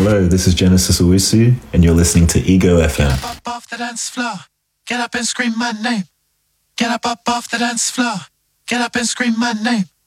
Hello, this is Genesis Owusu, and you're listening to Ego FM. Get up off the dance floor. Get up and scream my name. Get up off the dance floor. Get up and scream my name.